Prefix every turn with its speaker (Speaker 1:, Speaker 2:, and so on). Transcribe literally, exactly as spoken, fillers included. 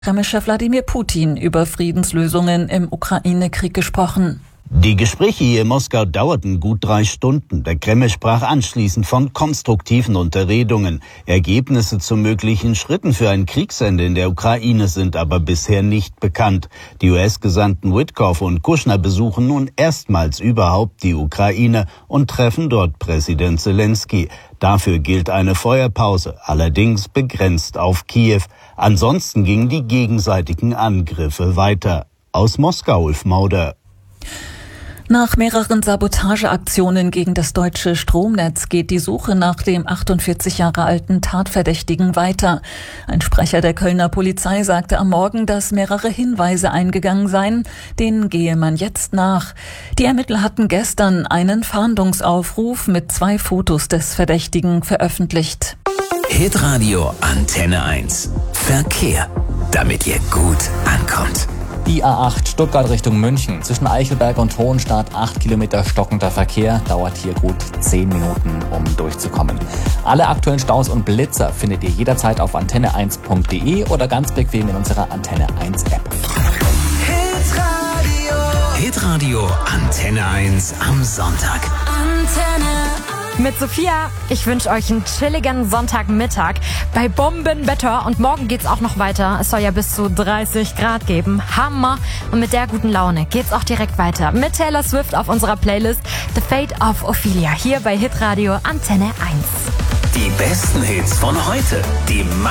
Speaker 1: Kreml-Chef Wladimir Putin über Friedenslösungen im Ukraine-Krieg gesprochen.
Speaker 2: Die Gespräche hier in Moskau dauerten gut drei Stunden. Der Kreml sprach anschließend von konstruktiven Unterredungen. Ergebnisse zu möglichen Schritten für ein Kriegsende in der Ukraine sind aber bisher nicht bekannt. Die U S-Gesandten Witkoff und Kushner besuchen nun erstmals überhaupt die Ukraine und treffen dort Präsident Zelensky. Dafür gilt eine Feuerpause, allerdings begrenzt auf Kiew. Ansonsten gingen die gegenseitigen Angriffe weiter. Aus Moskau, Ulf Mauder.
Speaker 1: Nach mehreren Sabotageaktionen gegen das deutsche Stromnetz geht die Suche nach dem achtundvierzig Jahre alten Tatverdächtigen weiter. Ein Sprecher der Kölner Polizei sagte am Morgen, dass mehrere Hinweise eingegangen seien. Denen gehe man jetzt nach. Die Ermittler hatten gestern einen Fahndungsaufruf mit zwei Fotos des Verdächtigen veröffentlicht.
Speaker 3: Hitradio Antenne eins. Verkehr, damit ihr gut ankommt.
Speaker 4: Die A acht Stuttgart Richtung München. Zwischen Eichelberg und Hohenstadt acht Kilometer stockender Verkehr. Dauert hier gut zehn Minuten, um durchzukommen. Alle aktuellen Staus und Blitzer findet ihr jederzeit auf antenne eins punkt de oder ganz bequem in unserer Antenne eins App.
Speaker 3: Hitradio. Hitradio Antenne eins am Sonntag.
Speaker 5: Antenne mit Sophia. Ich wünsche euch einen chilligen Sonntagmittag bei Bombenwetter und morgen geht's auch noch weiter. Es soll ja bis zu dreißig Grad geben. Hammer. Und mit der guten Laune geht's auch direkt weiter mit Taylor Swift auf unserer Playlist The Fate of Ophelia hier bei Hitradio Antenne eins.
Speaker 3: Die besten Hits von heute. Die